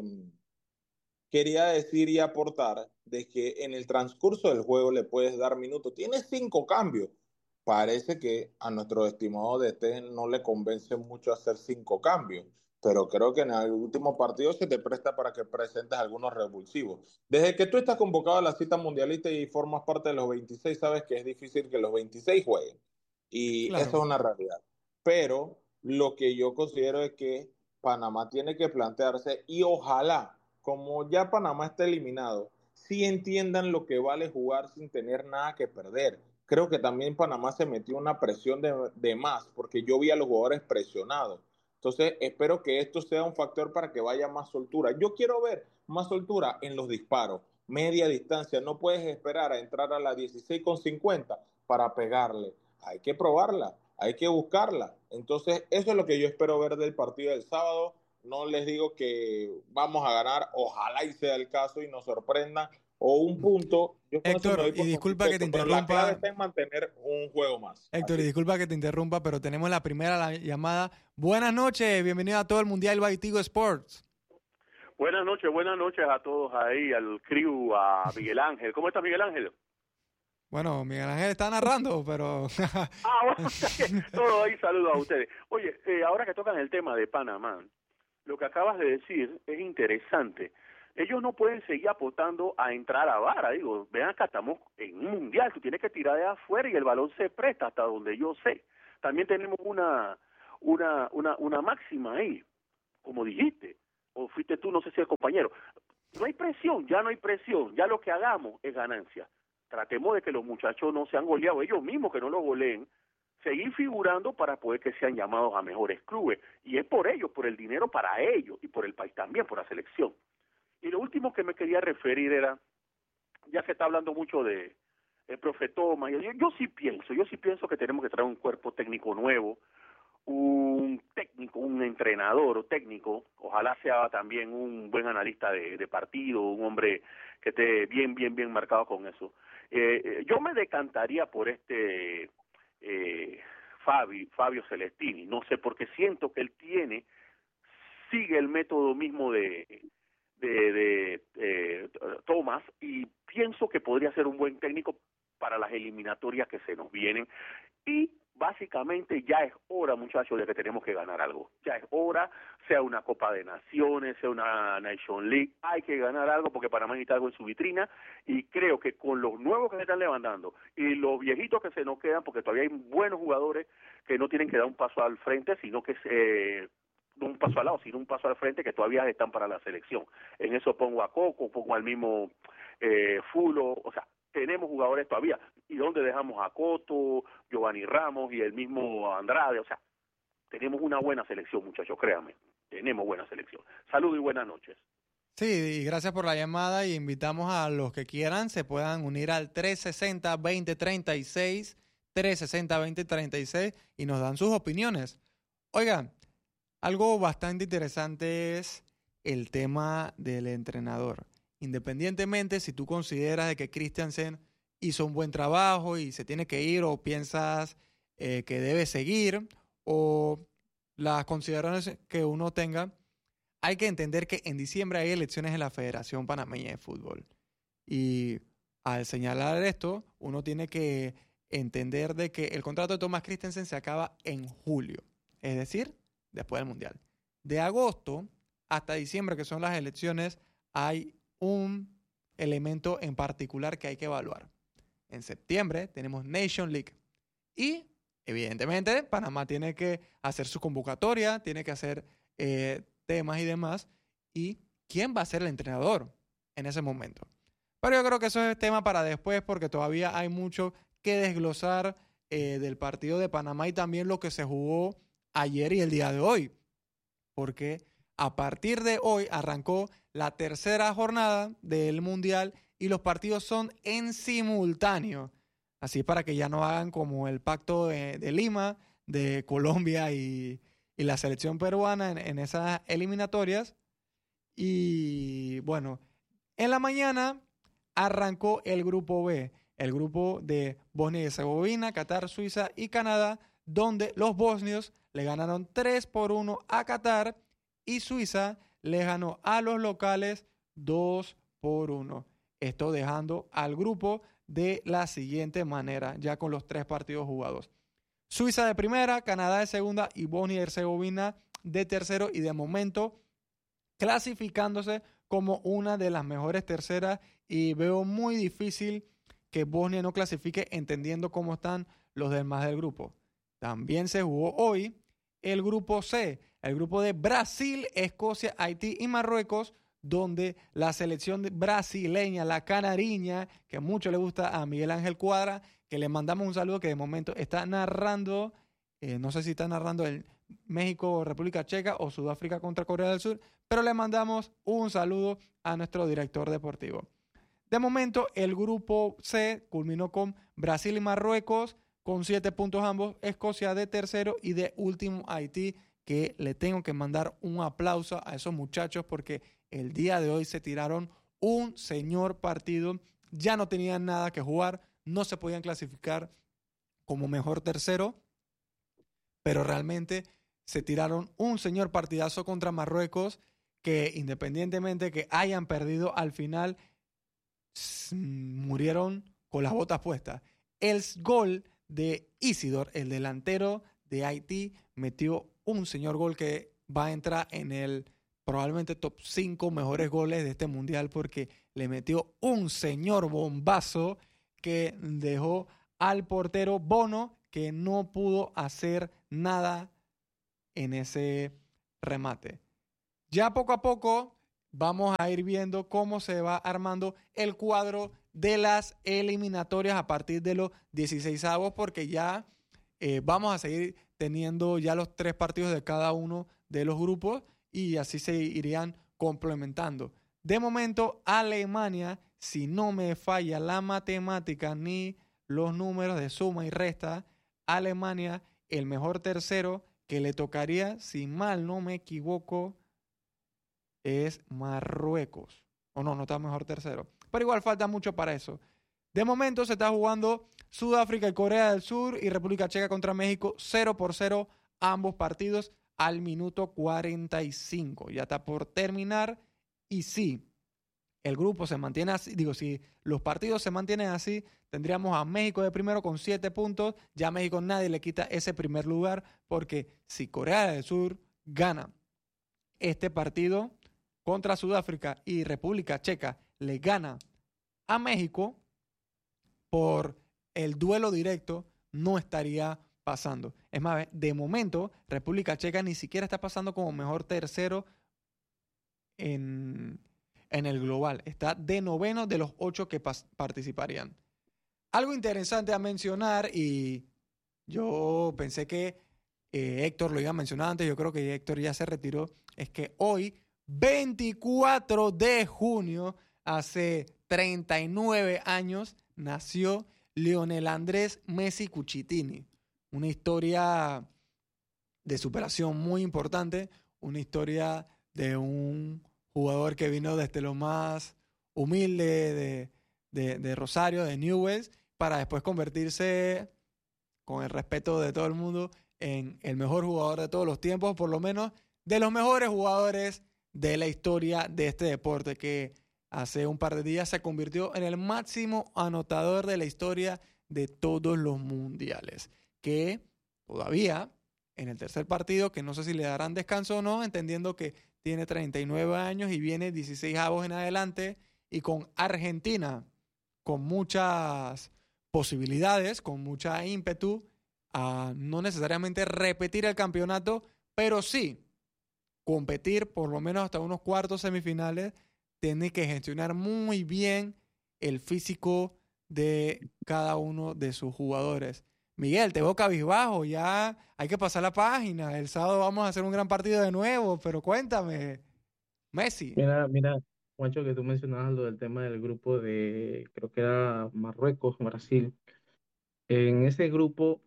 quería decir y aportar de que en el transcurso del juego le puedes dar minutos. Tienes cinco cambios. Parece que a nuestro estimado D T no le convence mucho hacer cinco cambios, pero creo que en el último partido se te presta para que presentes algunos revulsivos. Desde que tú estás convocado a la cita mundialista y formas parte de los veintiséis, sabes que es difícil que los veintiséis jueguen. Y claro, eso es una realidad. Pero lo que yo considero es que Panamá tiene que plantearse, y ojalá, como ya Panamá está eliminado, sí entiendan lo que vale jugar sin tener nada que perder. Creo que también Panamá se metió una presión de, de más, porque yo vi a los jugadores presionados. Entonces, espero que esto sea un factor para que vaya más soltura. Yo quiero ver más soltura en los disparos, media distancia. No puedes esperar a entrar a la dieciséis con cincuenta para pegarle. Hay que probarla, hay que buscarla. Entonces, eso es lo que yo espero ver del partido del sábado. No les digo que vamos a ganar, ojalá y sea el caso y nos sorprendan, o un punto. Yo Héctor, y disculpa que te interrumpa. La clave está en mantener un juego más. Héctor, Así. y disculpa que te interrumpa, pero tenemos la primera la llamada. Buenas noches, bienvenido a todo el Mundial by Tigo Sports. Buenas noches, buenas noches a todos ahí, al crew, a Miguel Ángel. ¿Cómo está Miguel Ángel? Bueno, Miguel Ángel está narrando, pero... ah, bueno, todo ahí, saludos a ustedes. Oye, eh, ahora que tocan el tema de Panamá, lo que acabas de decir es interesante. ellos no pueden seguir apostando a entrar a vara. Digo, ven acá, estamos en un mundial, tú tienes que tirar de afuera y el balón se presta hasta donde yo sé. También tenemos una una una una máxima ahí, como dijiste, o fuiste tú, no sé si el compañero. No hay presión, ya no hay presión, ya lo que hagamos es ganancia. Tratemos de que los muchachos no sean goleados, ellos mismos que no los goleen, seguir figurando para poder que sean llamados a mejores clubes. Y es por ellos, por el dinero para ellos y por el país también, por la selección. Y lo último que me quería referir era, ya se está hablando mucho de el profe Thomas, yo, yo sí pienso, yo sí pienso que tenemos que traer un cuerpo técnico nuevo, un técnico, un entrenador o técnico, ojalá sea también un buen analista de, de partido, un hombre que esté bien, bien, bien marcado con eso. Eh, yo me decantaría por este eh, Fabio, Fabio Celestini, no sé, porque siento que él tiene, sigue el método mismo de de, de eh, Thomas, y pienso que podría ser un buen técnico para las eliminatorias que se nos vienen. Y básicamente ya es hora, muchachos, de que tenemos que ganar algo. Ya es hora, sea una Copa de Naciones, sea una Nation League, hay que ganar algo porque Panamá necesita algo en su vitrina, y creo que con los nuevos que se están levantando y los viejitos que se nos quedan, porque todavía hay buenos jugadores que no tienen que dar un paso al frente, sino que se... no un paso al lado, sino un paso al frente, que todavía están para la selección. En eso pongo a Coco, pongo al mismo eh, Fulo, o sea, tenemos jugadores todavía. ¿Y dónde dejamos a Coto, Giovanni Ramos y el mismo Andrade? O sea, tenemos una buena selección, muchachos, créanme. Tenemos buena selección. Saludos y buenas noches. Sí, y gracias por la llamada, y invitamos a los que quieran, se puedan unir al tres sesenta, veinte treinta y seis, tres sesenta, veinte treinta y seis, y nos dan sus opiniones. Oigan, algo bastante interesante es el tema del entrenador. Independientemente si tú consideras de que Christiansen hizo un buen trabajo y se tiene que ir, o piensas eh, que debe seguir, o las consideraciones que uno tenga, hay que entender que en diciembre hay elecciones en la Federación Panameña de Fútbol. Y al señalar esto, uno tiene que entender de que el contrato de Thomas Christiansen se acaba en julio, es decir, después del Mundial. De agosto hasta diciembre, que son las elecciones, hay un elemento en particular que hay que evaluar. En septiembre tenemos Nation League y, evidentemente, Panamá tiene que hacer su convocatoria, tiene que hacer eh, temas y demás. ¿Y quién va a ser el entrenador en ese momento? Pero yo creo que eso es tema para después, porque todavía hay mucho que desglosar eh, del partido de Panamá y también lo que se jugó ayer y el día de hoy, porque a partir de hoy arrancó la tercera jornada del Mundial y los partidos son en simultáneo, así para que ya no hagan como el pacto de, de Lima, de Colombia y, y la selección peruana en, en esas eliminatorias. Y bueno, en la mañana arrancó el grupo B, el grupo de Bosnia y Herzegovina, Qatar, Suiza y Canadá, donde los bosnios le ganaron tres por uno a Qatar y Suiza le ganó a los locales dos por uno. Esto dejando al grupo de la siguiente manera, ya con los tres partidos jugados. Suiza de primera, Canadá de segunda y Bosnia y Herzegovina de tercero, y de momento clasificándose como una de las mejores terceras, y veo muy difícil que Bosnia no clasifique, entendiendo cómo están los demás del grupo. También se jugó hoy el grupo C, el grupo de Brasil, Escocia, Haití y Marruecos, donde la selección brasileña, la canariña, que mucho le gusta a Miguel Ángel Cuadra, que le mandamos un saludo, que de momento está narrando, eh, no sé si está narrando el México, República Checa o Sudáfrica contra Corea del Sur, pero le mandamos un saludo a nuestro director deportivo. De momento, el grupo C culminó con Brasil y Marruecos, con siete puntos ambos, Escocia de tercero y de último Haití, que le tengo que mandar un aplauso a esos muchachos porque el día de hoy se tiraron un señor partido, ya no tenían nada que jugar, no se podían clasificar como mejor tercero, pero realmente se tiraron un señor partidazo contra Marruecos, que independientemente que hayan perdido al final, murieron con las botas puestas. El gol de Isidor, el delantero de Haití, metió un señor gol que va a entrar en el probablemente top cinco mejores goles de este mundial porque le metió un señor bombazo que dejó al portero Bono, que no pudo hacer nada en ese remate. Ya poco a poco vamos a ir viendo cómo se va armando el cuadro de las eliminatorias a partir de los dieciseisavos, porque ya eh, vamos a seguir teniendo ya los tres partidos de cada uno de los grupos y así se irían complementando. De momento, Alemania, si no me falla la matemática ni los números de suma y resta, Alemania, el mejor tercero que le tocaría, si mal no me equivoco, es Marruecos. O no, no está mejor tercero. Pero igual falta mucho para eso. De momento se está jugando Sudáfrica y Corea del Sur y República Checa contra México, cero por cero ambos partidos al minuto cuarenta y cinco. Ya está por terminar. Y sí, el grupo se mantiene así, digo, si los partidos se mantienen así, tendríamos a México de primero con siete puntos. Ya a México nadie le quita ese primer lugar, porque si Corea del Sur gana este partido contra Sudáfrica y República Checa le gana a México, por el duelo directo no estaría pasando. Es más, de momento, República Checa ni siquiera está pasando como mejor tercero en, en el global. Está de noveno de los ocho que pas- participarían. Algo interesante a mencionar, y yo pensé que eh, Héctor lo iba a mencionar antes, yo creo que Héctor ya se retiró, es que hoy, veinticuatro de junio, hace treinta y nueve años, nació Lionel Andrés Messi Cucitini. Una historia de superación muy importante, una historia de un jugador que vino desde lo más humilde de, de, de Rosario, de Newell's, para después convertirse, con el respeto de todo el mundo, en el mejor jugador de todos los tiempos, por lo menos de los mejores jugadores de la historia de este deporte, que hace un par de días se convirtió en el máximo anotador de la historia de todos los mundiales. Que todavía, en el tercer partido, que no sé si le darán descanso o no, entendiendo que tiene treinta y nueve años y viene dieciséis avos en adelante, y con Argentina con muchas posibilidades, con mucha ímpetu, a no necesariamente repetir el campeonato, pero sí competir por lo menos hasta unos cuartos semifinales. Tiene que gestionar muy bien el físico de cada uno de sus jugadores. Miguel, te veo cabizbajo, ya hay que pasar la página. El sábado vamos a hacer un gran partido de nuevo, pero cuéntame, Messi. Mira, mira, Juancho, que tú mencionabas lo del tema del grupo de, creo que era Marruecos, Brasil. En ese grupo,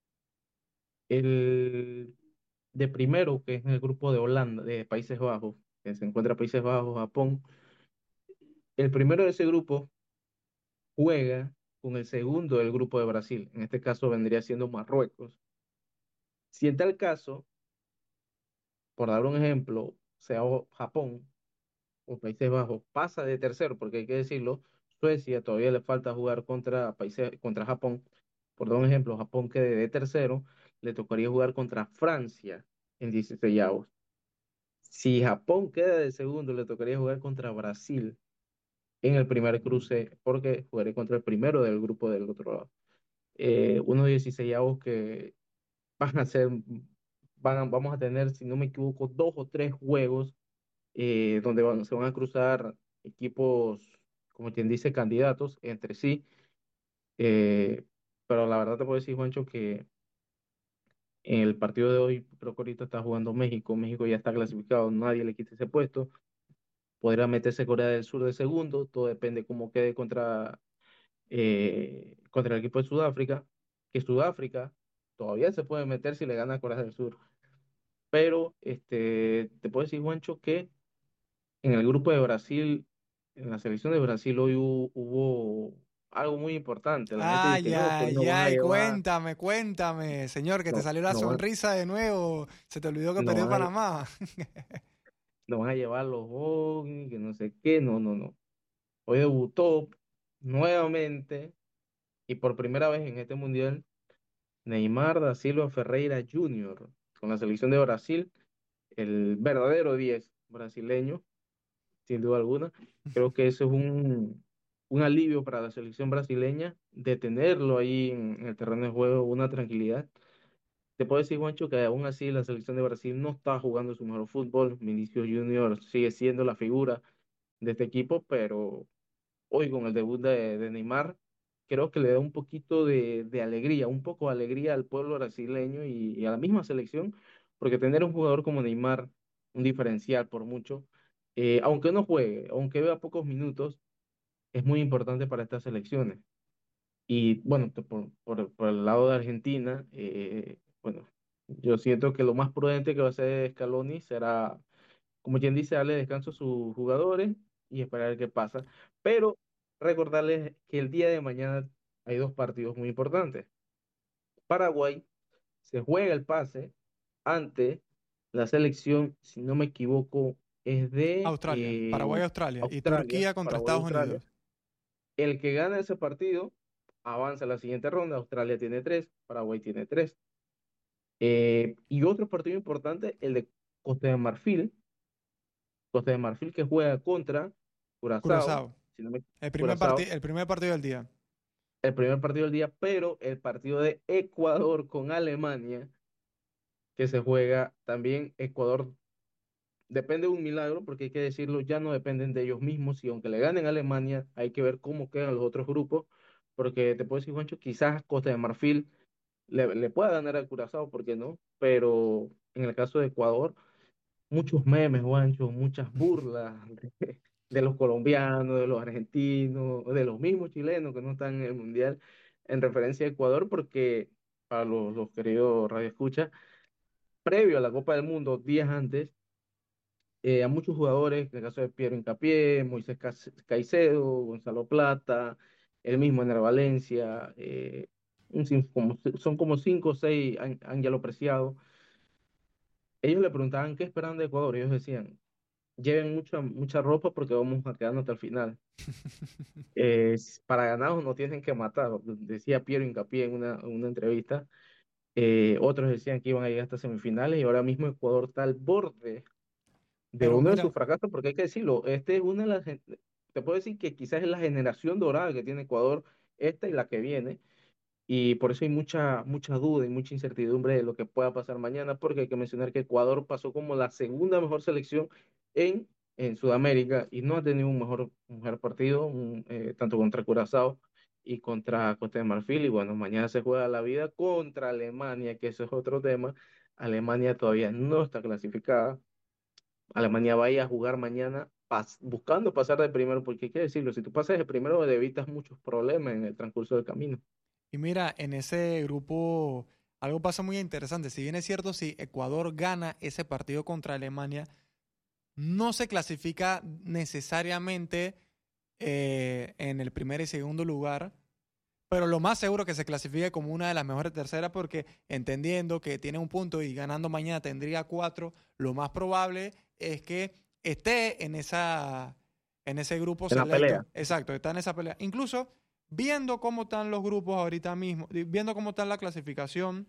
el de primero, que es en el grupo de Holanda, de Países Bajos, que se encuentra Países Bajos, Japón, el primero de ese grupo juega con el segundo del grupo de Brasil. En este caso vendría siendo Marruecos. Si en tal caso, por dar un ejemplo, sea o- Japón o Países Bajos pasa de tercero, porque hay que decirlo, Suecia todavía le falta jugar contra países, contra Japón. Por dar un ejemplo, Japón quede de tercero, le tocaría jugar contra Francia en dieciséisavos. Si Japón queda de segundo, le tocaría jugar contra Brasil en el primer cruce, porque jugaré contra el primero del grupo del otro lado. Eh, unos dieciséisavos que van a ser, van a- vamos a tener, si no me equivoco, dos o tres juegos eh, donde van- se van a cruzar equipos, como quien dice, candidatos entre sí. Eh, pero la verdad te puedo decir, Juancho, que en el partido de hoy, creo que ahorita está jugando México. México ya está clasificado, nadie le quita ese puesto. Podrá meterse Corea del Sur de segundo, todo depende cómo quede contra, eh, contra el equipo de Sudáfrica, que Sudáfrica todavía se puede meter si le gana a Corea del Sur. Pero este, te puedo decir, Juancho, que en el grupo de Brasil, en la selección de Brasil hoy hubo, hubo algo muy importante. La gente dice que Ay, no, que hoy ay, no van a ay, llevar, cuéntame, cuéntame, señor, que te no, salió la no van, sonrisa de nuevo. Se te olvidó que no perdió van a, Panamá. no van a llevar los ovnis, que no sé qué, no, no, no. Hoy debutó nuevamente y por primera vez en este mundial Neymar da Silva Ferreira junior con la selección de Brasil, el verdadero diez, brasileño, sin duda alguna. Creo que eso es un, un alivio para la selección brasileña, de tenerlo ahí en, en el terreno de juego, una tranquilidad. Te puedo decir, Juancho, que aún así la selección de Brasil no está jugando su mejor fútbol. Vinicius Junior sigue siendo la figura de este equipo, pero hoy con el debut de, de Neymar, creo que le da un poquito de, de alegría, un poco de alegría al pueblo brasileño y, y a la misma selección, porque tener un jugador como Neymar, un diferencial por mucho, eh, aunque no juegue, aunque vea pocos minutos, es muy importante para estas selecciones. Y bueno, te- por, por, por el lado de Argentina, eh, bueno, yo siento que lo más prudente que va a hacer Scaloni será, como quien dice, darle descanso a sus jugadores y esperar qué pasa. Pero recordarles que el día de mañana hay dos partidos muy importantes. Paraguay se juega el pase ante la selección, si no me equivoco, es de Australia, eh, Paraguay-Australia y Australia, Turquía contra Estados Paraguay-Australia. Unidos. El que gana ese partido avanza a la siguiente ronda. Australia tiene tres, Paraguay tiene tres. Eh, y otro partido importante, el de Costa de Marfil. Costa de Marfil que juega contra Curazao, Curazao. si no me- El primer, Curazao, parti- el primer partido del día. el primer partido del día, pero el partido de Ecuador con Alemania, que se juega también. Ecuador depende de un milagro, porque hay que decirlo, ya no dependen de ellos mismos, y aunque le ganen a Alemania, hay que ver cómo quedan los otros grupos, porque te puedo decir, Juancho, quizás Costa de Marfil le, le pueda ganar al Curazao, ¿por qué no? Pero en el caso de Ecuador, muchos memes, Juancho, muchas burlas de, de los colombianos, de los argentinos, de los mismos chilenos que no están en el Mundial, en referencia a Ecuador, porque para los, los queridos radioescuchas, previo a la Copa del Mundo, días antes, eh, a muchos jugadores, en el caso de Piero Hincapié, Moisés Cas- Caicedo, Gonzalo Plata, el mismo Ener Valencia, eh, un sin- como- son como cinco o seis, Án- Ángelo Preciado. Ellos le preguntaban qué esperaban de Ecuador, y ellos decían, lleven mucha, mucha ropa porque vamos a quedarnos hasta el final. Eh, s- para ganarnos no tienen que matar, decía Piero Hincapié en una, en una entrevista. Eh, otros decían que iban a llegar hasta semifinales, y ahora mismo Ecuador está al borde de Pero uno de sus mira, fracasos, porque hay que decirlo, este es una de las, gen- te puedo decir que quizás es la generación dorada que tiene Ecuador, esta y la que viene, y por eso hay mucha, mucha duda y mucha incertidumbre de lo que pueda pasar mañana, porque hay que mencionar que Ecuador pasó como la segunda mejor selección en, en Sudamérica, y no ha tenido un mejor, un mejor partido, un, eh, tanto contra Curazao y contra Costa de Marfil, y bueno, mañana se juega la vida contra Alemania, que eso es otro tema. Alemania todavía no está clasificada. Alemania vaya a jugar mañana pas- buscando pasar de primero, porque hay que decirlo, si tú pasas de primero, evitas muchos problemas en el transcurso del camino. y mira, en ese grupo algo pasa muy interesante. Si bien es cierto, si Ecuador gana ese partido contra Alemania, no se clasifica necesariamente eh, en el primer y segundo lugar, pero lo más seguro que se clasifique como una de las mejores terceras, porque entendiendo que tiene un punto y ganando mañana tendría cuatro, lo más probable es que esté en esa en ese grupo En la selecto. pelea. Exacto, está en esa pelea. Incluso viendo cómo están los grupos ahorita mismo, di- viendo cómo está la clasificación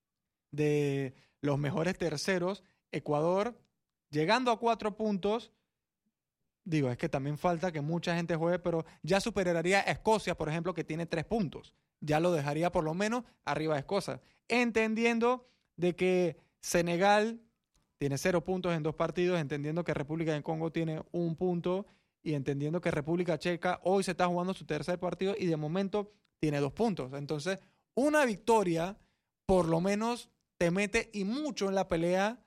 de los mejores terceros, Ecuador llegando a cuatro puntos. Digo, es que también falta que mucha gente juegue, pero ya superaría a Escocia, por ejemplo, que tiene tres puntos. Ya lo dejaría por lo menos arriba de Escocia. Entendiendo de que Senegal tiene cero puntos en dos partidos, entendiendo que República del Congo tiene un punto y entendiendo que República Checa hoy se está jugando su tercer partido y de momento tiene dos puntos. Entonces, una victoria por lo menos te mete y mucho en la pelea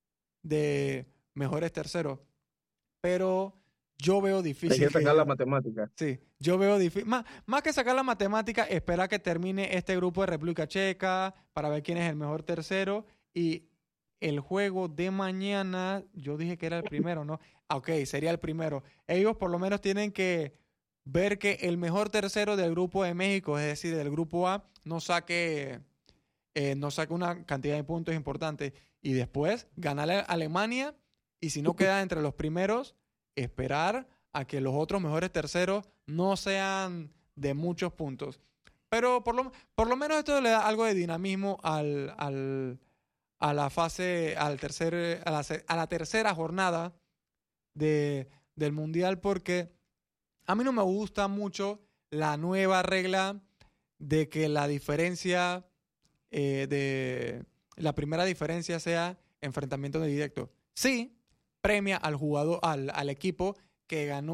de mejores terceros. Pero yo veo Hay difícil que que sacar la ellos- matemática. Sí, yo veo difícil. Más, más que sacar la matemática, esperar que termine este grupo de República Checa para ver quién es el mejor tercero. Y el juego de mañana, yo dije que era el primero, ¿no? Ah, ok, sería el primero. Ellos por lo menos tienen que ver que el mejor tercero del grupo de México, es decir, del grupo A, no saque, eh, no saque una cantidad de puntos importante. Y después ganarle a Alemania. Y si no queda entre los primeros, esperar a que los otros mejores terceros no sean de muchos puntos. Pero por lo, por lo menos esto le da algo de dinamismo al, al, a la fase, al tercer, a, la, a la tercera jornada de, del Mundial, porque a mí no me gusta mucho la nueva regla de que la diferencia eh, de la primera diferencia sea enfrentamiento directo. Sí, premia al jugador, al, al equipo que ganó